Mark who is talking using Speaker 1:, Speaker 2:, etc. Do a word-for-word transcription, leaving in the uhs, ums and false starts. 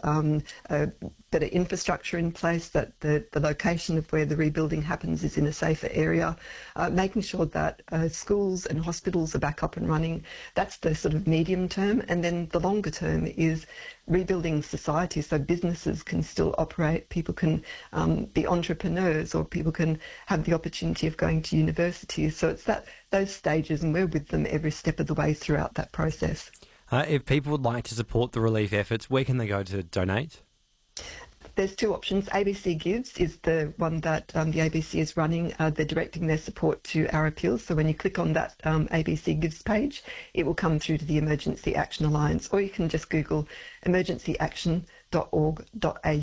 Speaker 1: um, a better infrastructure in place, that the, the location of where the rebuilding happens is in a safer area, uh, making sure that uh, schools and hospitals are back up and running. That's the sort of medium term. And then the longer term is rebuilding society so businesses can still operate, people can um, be entrepreneurs, or people can have the opportunity of going to university. So it's that those stages, and we're with them every step of the way throughout that process.
Speaker 2: Uh, if people would like to support the relief efforts, where can they go to donate?
Speaker 1: There's two options. A B C Gives is the one that um, the A B C is running. Uh, they're directing their support to our appeals. So when you click on that um, A B C Gives page, it will come through to the Emergency Action Alliance, or you can just Google emergency action dot org dot a u.